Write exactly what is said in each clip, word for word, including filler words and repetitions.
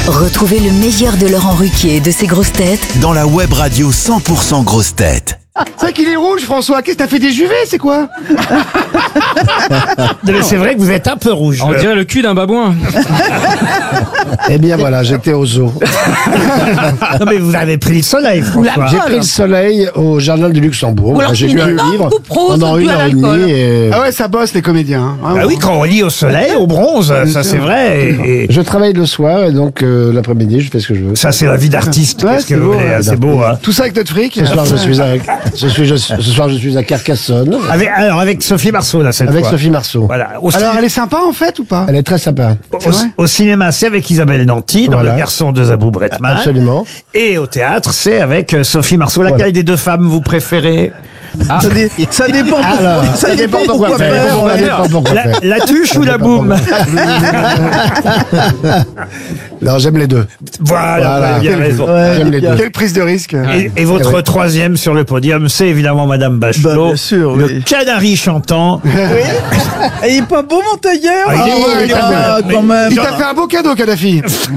Retrouvez le meilleur de Laurent Ruquier et de ses grosses têtes dans la web radio cent pour cent grosses têtes. C'est vrai qu'il est rouge, François. Qu'est-ce que t'as fait des juvets, c'est quoi? Mais c'est vrai que vous êtes un peu rouge. On dirait le cul d'un babouin. Eh bien voilà, j'étais au zoo. Non mais vous avez pris le soleil, François. J'ai pris le soleil au Jardin du Luxembourg. alors J'ai qu'il lu un n'est pas livre beaucoup pro, pendant c'est une dû à heure et l'alcool. demie. Et... Ah ouais, ça bosse les comédiens. Hein, Ah oui, quand on lit au soleil, au bronze, ça c'est vrai. Et, et Je travaille le soir et donc euh, l'après-midi, je fais ce que je veux. ça c'est la vie d'artiste. Ouais, Qu'est-ce que c'est vous beau, voulez, ouais, hein, c'est beau. Hein. Tout ça avec notre fric. Ce soir, je suis à, je suis, je- ce soir, je suis à Carcassonne Avec, alors avec Sophie Marceau là cette avec fois. Sophie Marceau. Voilà. Au, Alors, ciné- elle est sympa en fait ou pas? Elle est très sympa. au- vrai au cinéma, c'est avec Isabelle Nanty dans Voilà. Le Garçon de Zabou Bretman. Absolument. Et au théâtre, c'est avec euh, Sophie Marceau. Laquelle Voilà. des deux femmes vous préférez? Ça, dé- ça dépend. Alors, ça dépend pourquoi pourquoi faire. faire. Ça dépend pourquoi La, faire. la tuche ou la boum? Non, j'aime les deux. Voilà, Voilà. vous avez bien raison. J'aime les deux. Quelle prise de risque. Et, et votre Ouais. troisième sur le podium, c'est évidemment Madame Bachelot. Bah, bien sûr, le oui. canari chantant. Et il est pas beau mon tailleur. Ah, il est beau, il est Ah, beau. quand même. Il t'a fait un beau cadeau, Kadhafi.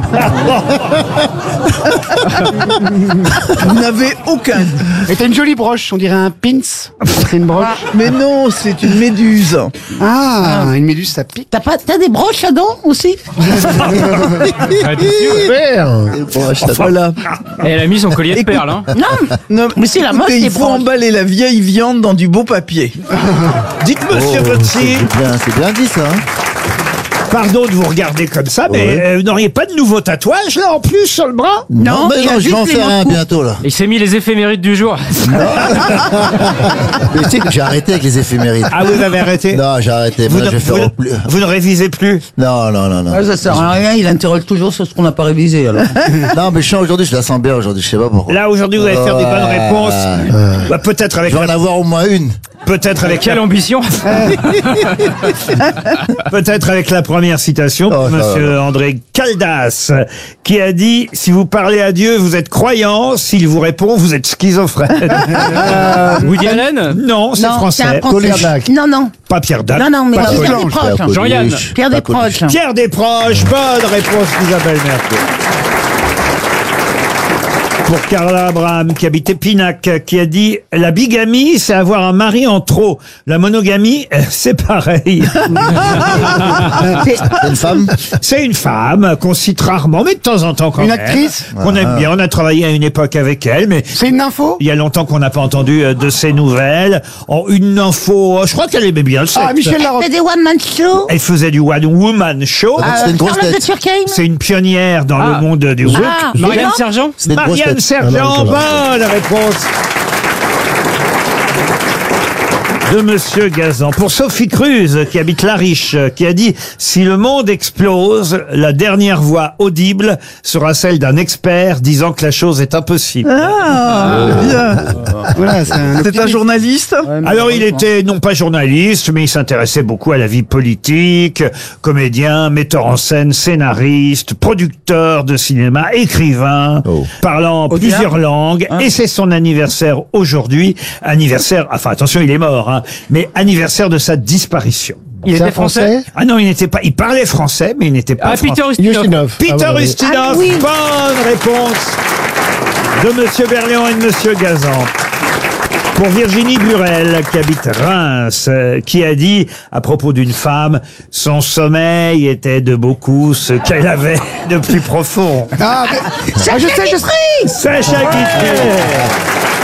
Vous n'avez aucun. Et t'as une jolie broche, on dirait un pins. C'est une broche. Mais non, c'est une méduse. Ah, une méduse, ça pique. T'as pas, t'as des broches à dents aussi? Super. Voilà. Et elle a mis son collier de Écoute- perles. Hein. Non, non, mais c'est la mode. Il faut emballer la vieille viande dans du beau papier. Dites Monsieur Oh, Botsi, c'est bien, c'est bien dit ça. Hein. pardon de vous regarder comme ça, mais euh, vous n'auriez pas de nouveau tatouage là en plus sur le bras? Non, mais il a non, je juste vais en les faire un mots de bientôt là. Il s'est mis les éphémérides du jour. Mais tu sais que j'ai arrêté avec les éphémérides. Ah, vous avez arrêté? Non, j'ai arrêté. Vous, Moi, ne, je vais vous faire ne- au plus. vous ne révisez plus? Non, non, non, non. Ah, ça sert à rien, il interroge toujours sur ce qu'on n'a pas révisé alors. Non, mais je sens aujourd'hui, je la sens bien aujourd'hui, je sais pas pourquoi. Là aujourd'hui vous allez faire des bonnes Ouais. réponses. Bah, peut-être avec Je vais en la, avoir au moins une. peut-être avec Quelle la, ambition. peut-être avec la première citation de Oh, ça Monsieur va. André Caldas, qui a dit: si vous parlez à Dieu, vous êtes croyant. S'il vous répond, vous êtes schizophrène. Woody Allen. Non, c'est Non, c'est français. un français. Pierre Dac. Non, non. Pas Pierre Dac. Non, non, mais Pas Pierre Coluche. Desproges. Jean-Yann. Pierre Pas Coluche. Desproges. Pierre Desproges, bonne réponse d'Isabelle Mergo. Pour Carla Abraham, qui habite Épinac, qui a dit: la bigamie, c'est avoir un mari en trop. La monogamie, euh, c'est pareil. C'est une femme. C'est une femme qu'on cite rarement, mais de temps en temps quand Une même. actrice Qu'on aime bien. On a travaillé à une époque avec elle, mais C'est une info. il y a longtemps qu'on n'a pas entendu euh, de ses nouvelles. En une info, euh, je crois qu'elle aimait bien le sexe. Ah, Michel Larocque. C'est des one-man shows. Elle faisait du one woman show. Ah, c'était une grosse Charlotte de tête. Turckheim. C'est une pionnière dans Ah. le monde du rock. Ah, Marianne non. Sergent. C'était une grosse Marianne tête. Sergent, Ah non, ça bonne réponse de Monsieur Gazan. Pour Sophie Cruz, qui habite La Riche, qui a dit: si le monde explose, la dernière voix audible sera celle d'un expert disant que la chose est impossible. Ah, bien. Voilà, c'est un C'est un journaliste. Alors il était non pas journaliste, mais il s'intéressait beaucoup à la vie politique, comédien, metteur en scène, scénariste, producteur de cinéma, écrivain, Oh. parlant plusieurs langues, et c'est son anniversaire aujourd'hui, anniversaire, enfin attention il est mort, hein, mais anniversaire de sa disparition. Il C'est était un français. Ah non, il n'était pas, il parlait français, mais il n'était pas Ah, français. Peter Ustinov. Ustinov. Peter Ah, ouais, ouais. Ustinov, Ah, oui. bonne réponse de Monsieur Berléand et de Monsieur Gazan. Pour Virginie Burel, qui habite Reims, euh, qui a dit à propos d'une femme: son sommeil était de beaucoup ce qu'elle avait de plus profond. Ah, mais- ah, je sais, je sais. Sacha Guitry.